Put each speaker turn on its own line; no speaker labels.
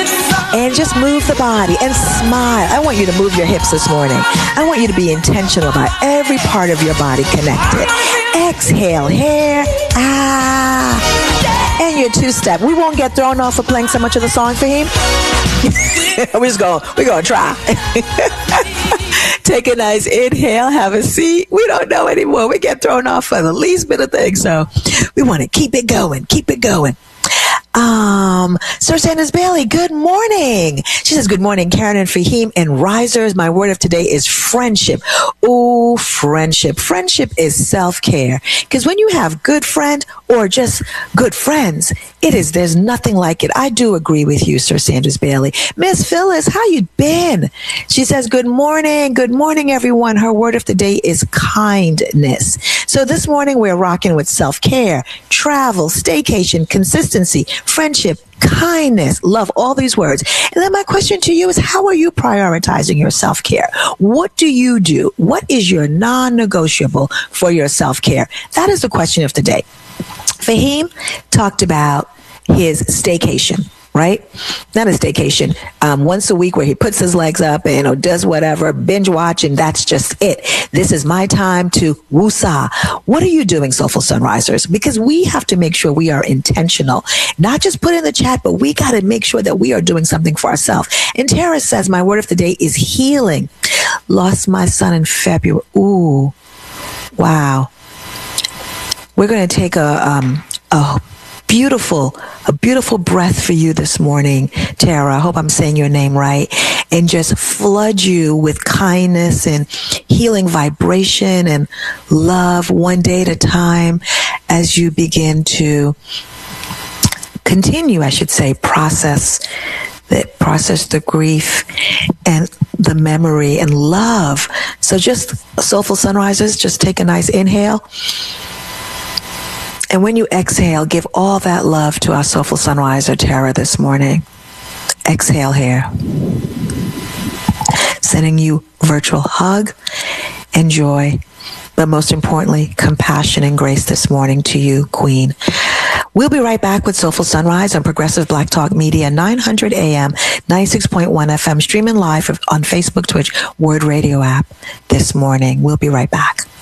And just move the body and smile. I want you to move your hips this morning. I want you to be intentional about every part of your body connected. Exhale, hair. And your two-step. We won't get thrown off for playing so much of the song for him. We're going to try. Take a nice inhale, have a seat. We don't know anymore. We get thrown off for the least bit of things. So we want to keep it going. Keep it going. Sir Sanders Bailey, good morning. She says, good morning, Karen and Fahim and Risers. My word of today is friendship. Ooh, friendship. Friendship is self-care. Because when you have good friend or just good friends, there's nothing like it. I do agree with you, Sir Sanders Bailey. Miss Phyllis, how you been? She says, good morning. Good morning, everyone. Her word of the day is kindness. So this morning we're rocking with self-care, travel, staycation, consistency, friendship, kindness, love, all these words. And then my question to you is, how are you prioritizing your self-care? What do you do? What is your non-negotiable for your self-care? That is the question of the day. Fahim talked about his staycation, right? Not a staycation. Once a week where he puts his legs up and does whatever, binge watch, and that's just it. This is my time to woosah. What are you doing, Soulful Sunrisers? Because we have to make sure we are intentional. Not just put in the chat, but we got to make sure that we are doing something for ourselves. And Tara says, my word of the day is healing. Lost my son in February. Ooh, wow. We're going to take a beautiful breath for you this morning, Tara. I hope I'm saying your name right. And just flood you with kindness and healing vibration and love one day at a time as you begin to continue, I should say, process the grief and the memory and love. So just Soulful Sunrisers, just take a nice inhale. And when you exhale, give all that love to our Soulful Sunriser, Tara, this morning. Exhale here. Sending you virtual hug and joy, but most importantly, compassion and grace this morning to you, Queen. We'll be right back with Soulful Sunrise on Progressive Black Talk Media, 900 AM, 96.1 FM, streaming live on Facebook, Twitch, Word Radio app this morning. We'll be right back.